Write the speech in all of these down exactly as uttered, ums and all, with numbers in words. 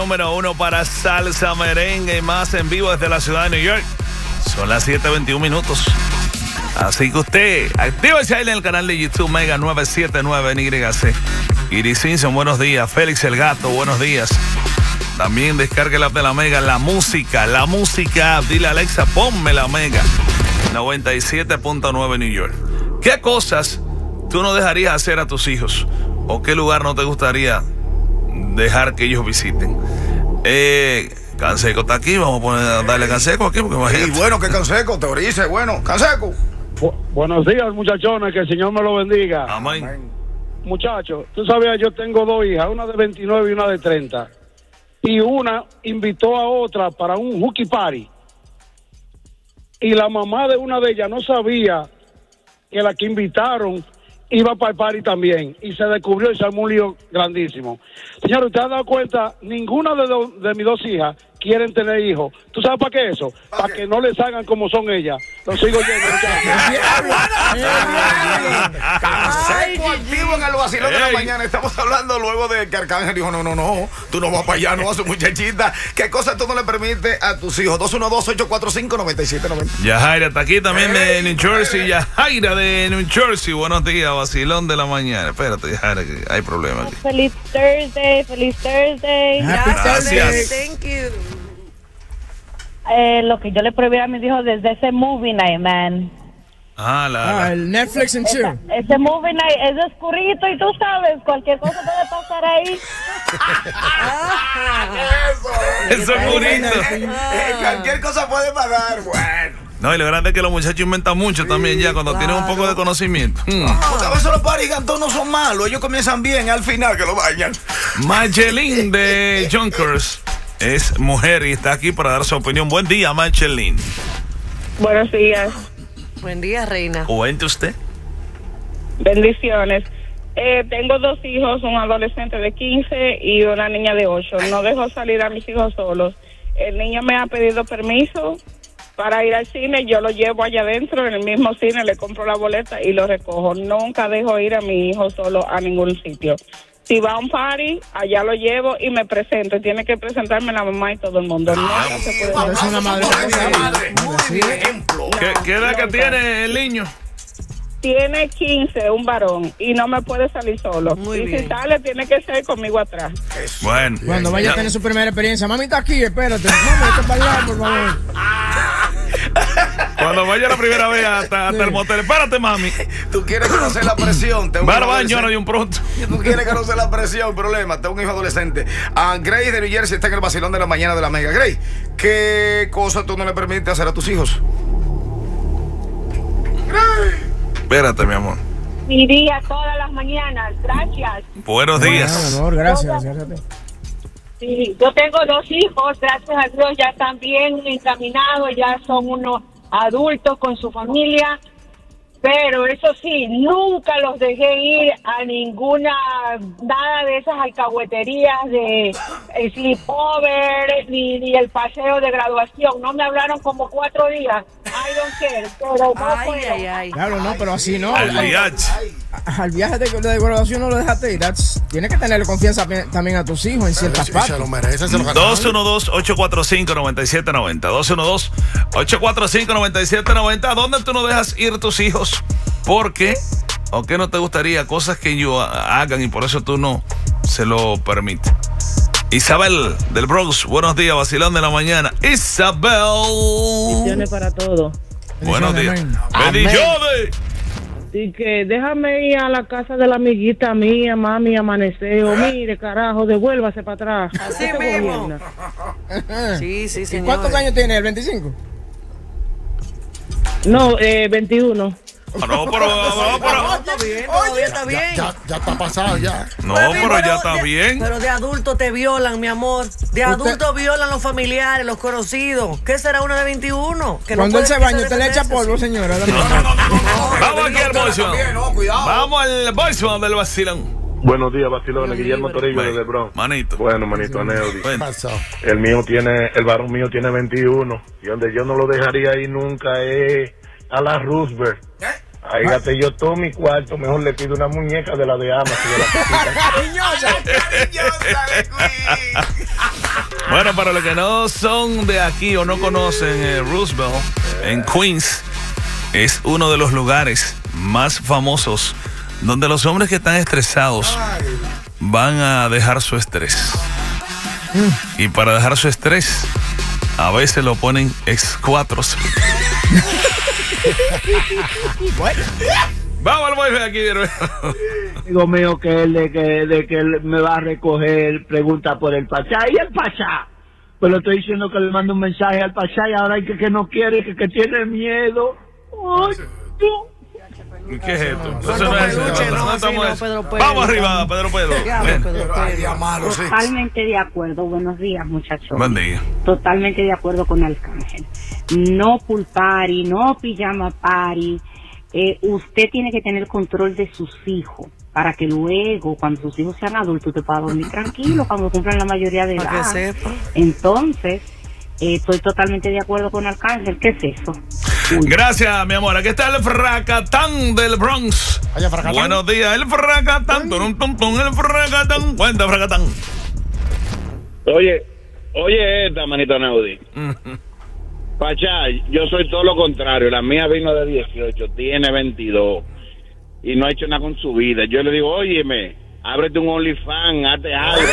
Número uno para salsa, merengue y más en vivo desde la ciudad de New York. Son las siete veintiún minutos. Así que usted, actívese ahí en el canal de YouTube Mega nueve siete nueve en Y C. Iris Simpson, buenos días. Félix el Gato, buenos días. También descargue la app de la Mega, la música, la música. Dile a Alexa, ponme la Mega. noventa y siete punto nueve New York. ¿Qué cosas tú no dejarías hacer a tus hijos? ¿O qué lugar no te gustaría dejar que ellos visiten? Eh, Canseco está aquí, vamos a poner a darle Canseco aquí. Porque sí, bueno, que Canseco, teorice, bueno, Canseco. Bu buenos días, muchachones, que el Señor me lo bendiga. Amén. Amén. Muchachos, tú sabías, yo tengo dos hijas, una de veintinueve y una de treinta. Y una invitó a otra para un hooky party. Y la mamá de una de ellas no sabía que la que invitaron iba para el party también. Y se descubrió y se armó un lío grandísimo. Señor, ¿usted ha dado cuenta? Ninguna de, do, de mis dos hijas quieren tener hijos. ¿Tú sabes para qué eso? Para ¿Para que no les hagan como son ellas. Los sigo yendo. Canseco activo en el vacilón de la mañana. Estamos hablando luego de que Arcángel dijo, no, no, no, tú no vas para allá, no vas a su muchachita. ¿Qué cosa tú no le permites a tus hijos? dos uno dos, ocho cuatro cinco, nueve siete nueve cero. Yajaira está aquí también de New Jersey. Yajaira de New Jersey. Buenos días, vacilón de la mañana. Espérate, Yajaira, que hay problemas aquí. Feliz Thursday, feliz Thursday. Gracias. Thank you. Eh, lo que yo le prohibí a mis hijos desde ese movie night, man. Ah, la, la. Ah, el Netflix and chill. Ese movie night es oscurito y tú sabes, cualquier cosa puede pasar ahí. Eso es bonito. Eh, cualquier cosa puede pasar, bueno. No, y lo grande es que los muchachos inventan mucho también ya cuando claro. tienen un poco de conocimiento. Mm. Porque a veces los parigantón no son malos, ellos comienzan bien, al final que lo vayan. Machelin de Junkers es mujer y está aquí para dar su opinión. Buen día, Machelin. Buenos días. Buen día, reina. Cuente usted. Bendiciones. Eh, tengo dos hijos, un adolescente de quince y una niña de ocho. No dejo salir a mis hijos solos. El niño me ha pedido permiso para ir al cine. Yo lo llevo allá adentro, en el mismo cine, le compro la boleta y lo recojo. Nunca dejo ir a mi hijo solo a ningún sitio. Si va a un party, allá lo llevo y me presento. Tiene que presentarme la mamá y todo el mundo. No, no se puede Mamá, Es una madre. madre. Muy bien, ejemplo. ¿Qué, ¿qué edad que tiene el niño? Tiene quince, un varón, y no me puede salir solo. Muy y bien. si sale, tiene que ser conmigo atrás. Bueno. Cuando vaya a tener su primera experiencia, mami está aquí, espérate. Mami, esto para allá, por favor. Cuando vaya la primera vez hasta, hasta el motel, espérate, mami. Tú quieres conocer la presión. Va al baño ahora de un pronto. Tú quieres conocer la presión, problema. Tengo un hijo adolescente. Ah, Grace de New Jersey está en el vacilón de la mañana de la Mega. Grace, ¿qué cosa tú no le permites hacer a tus hijos? Grace. Espérate, mi amor. Mi día todas las mañanas, gracias. Buenos Bueno, días. amor, gracias. gracias. Sí, yo tengo dos hijos, gracias a Dios ya están bien encaminados, ya son unos adultos con su familia, pero eso sí, nunca los dejé ir a ninguna, nada de esas alcahueterías de el sleepover, ni, ni el paseo de graduación. No me hablaron como cuatro días, I don't care, pero no Ay, puedo. ay, ay. Claro, no, pero así no. Al viaje. Al viaje de, de graduación no lo dejaste ir. That's- Tienes que tenerle confianza pe- también a tus hijos en ciertas Se partes. lo merece, se lo ganaron. dos uno dos, ocho cuatro cinco, nueve siete nueve cero. dos uno dos, ocho cuatro cinco, nueve siete nueve cero. ¿Dónde tú no dejas ir tus hijos? ¿Por qué? ¿O qué no te gustaría? Cosas que ellos hagan y por eso tú no se lo permites. Isabel del Bronx, buenos días, vacilón de la mañana. Isabel. Bendiciones para todos. Buenos días. Amén. Bendiciones. Así que déjame ir a la casa de la amiguita mía, mami, amanecer. O mire, carajo, devuélvase para atrás. Así ¿Qué mismo. gobierna? Sí, sí, ¿Y señor. cuántos años tiene? ¿El veinticinco? No, eh, veintiuno. Ah, no, pero, no, pero, Está bien, todavía está bien. Ya, ya está pasado ya. no, Pero, pero ya de- está bien. Pero de adultos te violan, mi amor. De adultos violan los familiares, los conocidos. ¿Qué será uno de veintiuno? Que no Cuando él puede se baña, quizá ¿usted le echa defenderse. polvo, señora? Vamos aquí al voicemail. También, no, cuidado. Vamos al voicemail del vacilón. Buenos días, vacilones. Guillermo Torillo Bueno, desde Bronx. manito. Bueno, manito Neody. Bueno. Pasó. El mío tiene, el varón mío tiene veintiuno. Y donde yo no lo dejaría ir nunca es a la Roosevelt. Ahí gasté yo todo mi cuarto. Mejor le pido una muñeca de la de Amazon. De la casita. Cariñosa, cariñosa, de Queen. Bueno, para los que no son de aquí o no conocen eh, Roosevelt, en Queens, es uno de los lugares más famosos donde los hombres que están estresados van a dejar su estrés. Y para dejar su estrés, a veces lo ponen ex cuatros. Vamos al boyfriend aquí, Amigo mío que él de que, de que él me va a recoger, pregunta por el Pachá. ¿Y el Pachá? Pues le estoy diciendo que le mando un mensaje al Pachá y ahora hay que, que no quiere, que, que tiene miedo. Ay, no. ¿Qué es esto? Eso no es eso. Vamos arriba, Pedro Pedro. Totalmente de acuerdo. Buenos días, muchachos. Buen día. Totalmente de acuerdo con Arcángel. No pool party, no pijama party. Eh, usted tiene que tener control de sus hijos para que luego, cuando sus hijos sean adultos, usted pueda dormir tranquilo cuando cumplan la mayoría de edad. Entonces, eh, estoy totalmente de acuerdo con Arcángel. ¿Qué es eso? Uy. Gracias, mi amor. Aquí está el fracatán del Bronx. Buenos días, el fracatán. Tum, tum, tum, el fracatán. Cuenta, fracatán. Oye, oye esta, manito Neudi. Pachá, yo soy todo lo contrario. La mía vino de dieciocho, tiene veintidós y no ha hecho nada con su vida. Yo le digo, óyeme, ábrete un OnlyFans, hazte algo.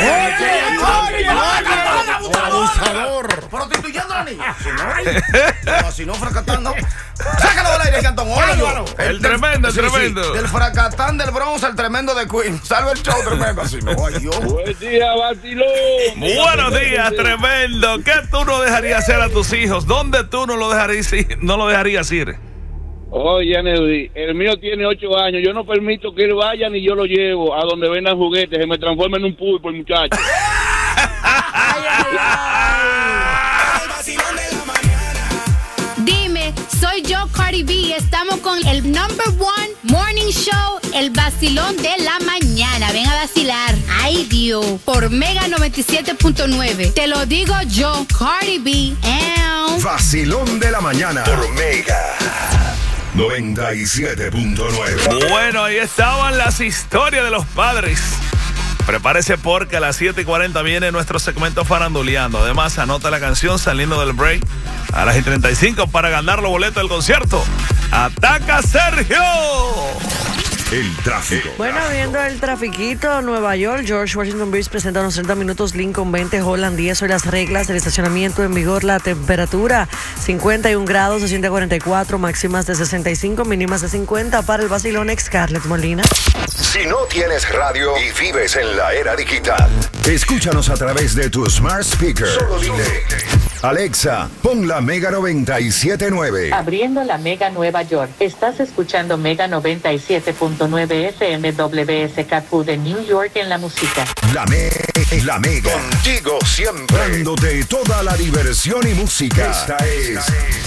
¡Abusador! Prostituyendo a la niña. Si no, fracatando. Sácalo del aire, Cantón. El tremendo, el tremendo. Del fracatán del Bronx al tremendo de Queen. Salve el show, tremendo. Así no, ay, Dios. Buen día, vacilón. Buenos días, tremendo. ¿Qué tú no dejarías hacer a tus hijos? ¿Dónde tú no lo dejarías ir? No lo dejarías ir? Oye, Neudi, el mío tiene ocho años. Yo no permito que él vaya ni yo lo llevo a donde vendan juguetes. Se me transforma en un pulpo, el muchacho. Ay, ay, ay. Dime, soy yo, Cardi B. Estamos con el number one morning show, el vacilón de la mañana. Ven a vacilar. Ay, Dios. Por Mega noventa y siete punto nueve. Te lo digo yo, Cardi B. And... Vacilón de la mañana. Por Mega noventa y siete punto nueve. Bueno, ahí estaban las historias de los padres. Prepárese porque a las siete y cuarenta viene nuestro segmento faranduleando. Además, anota la canción saliendo del break a las treinta y cinco para ganar los boletos del concierto. ¡Ataca Sergio! El tráfico. Bueno, viendo el trafiquito, Nueva York, George Washington Bridge presenta unos treinta minutos, Lincoln veinte, Holland diez. Hoy las reglas del estacionamiento en vigor, la temperatura cincuenta y un grados, se siente cuarenta y cuatro, máximas de sesenta y cinco, mínimas de cincuenta. Para el vacilón, Scarlett Molina. Si no tienes radio y vives en la era digital, escúchanos a través de tu smart speaker. Solo dile: Alexa, pon la Mega noventa y siete punto nueve. Abriendo la Mega Nueva York. Estás escuchando Mega noventa y siete punto nueve F M W S K Q de New York en la música. La, me la Mega. Contigo siempre. Dándote toda la diversión y música. Esta es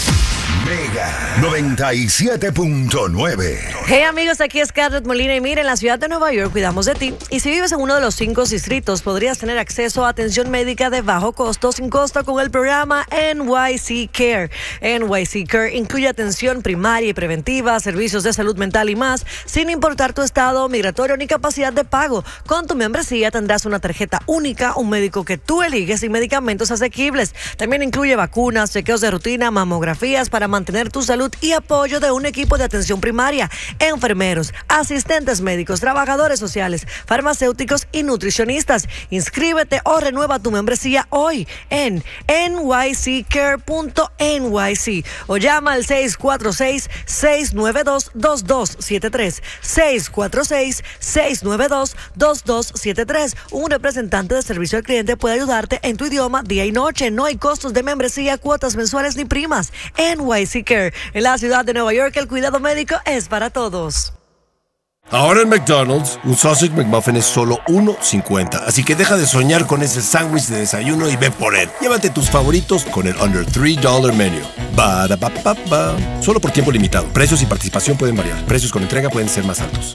Mega noventa y siete punto nueve. Hey amigos, aquí es Scarlett Molina y mira, en la ciudad de Nueva York cuidamos de ti. Y si vives en uno de los cinco distritos, podrías tener acceso a atención médica de bajo costo, sin costo, con el programa N Y C Care. N Y C Care incluye atención primaria y preventiva, servicios de salud mental y más, sin importar tu estado migratorio ni capacidad de pago. Con tu membresía tendrás una tarjeta única, un médico que tú eliges y medicamentos asequibles. También incluye vacunas, chequeos de rutina, mamografías para mantener tu salud y apoyo de un equipo de atención primaria, enfermeros, asistentes médicos, trabajadores sociales, farmacéuticos y nutricionistas. Inscríbete o renueva tu membresía hoy en N Y C care punto N Y C o llama al seis cuatro seis, seis nueve dos, dos dos siete tres, seis cuatro seis, seis nueve dos, dos dos siete tres. Un representante de servicio al cliente puede ayudarte en tu idioma día y noche. No hay costos de membresía, cuotas mensuales ni primas. N Y C Care. En la ciudad de Nueva York, el cuidado médico es para todos. Ahora en McDonald's, un Sausage McMuffin es solo uno cincuenta. Así que deja de soñar con ese sándwich de desayuno y ve por él. Llévate tus favoritos con el Under tres dólares Menu. Ba-da-ba-ba-ba. Solo por tiempo limitado. Precios y participación pueden variar. Precios con entrega pueden ser más altos.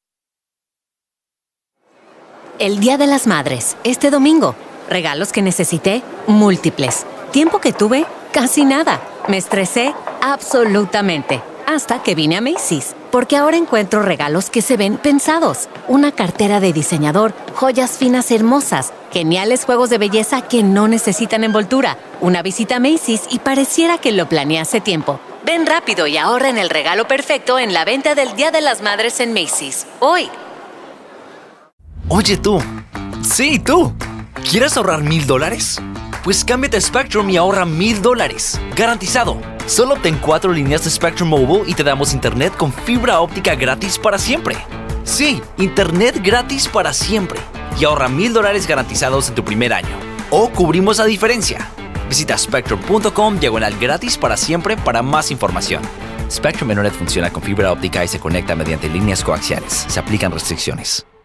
El Día de las Madres, este domingo. Regalos que necesité, múltiples. Tiempo que tuve, casi nada. Me estresé absolutamente. Hasta que vine a Macy's. Porque ahora encuentro regalos que se ven pensados. Una cartera de diseñador, joyas finas hermosas, Geniales juegos de belleza que no necesitan envoltura. Una visita a Macy's y pareciera que lo planeé hace tiempo. Ven rápido y ahorra en el regalo perfecto en la venta del Día de las Madres en Macy's. Hoy. Oye tú. Sí, tú. ¿Quieres ahorrar mil dólares? Pues cámbiate a Spectrum y ahorra mil dólares. Garantizado. Solo obtén cuatro líneas de Spectrum Mobile y te damos internet con fibra óptica gratis para siempre. Sí, internet gratis para siempre. Y ahorra mil dólares garantizados en tu primer año. O cubrimos la diferencia. Visita spectrum punto com diagonal gratis para siempre para más información. Spectrum Internet funciona con fibra óptica y se conecta mediante líneas coaxiales. Se aplican restricciones.